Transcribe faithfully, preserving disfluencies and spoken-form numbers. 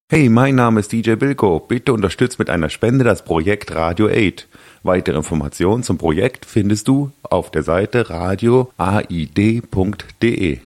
Hey, mein Name ist D J Bilko. Bitte unterstützt mit einer Spende das Projekt Radio aid. Weitere Informationen zum Projekt findest du auf der Seite radio aid punkt de.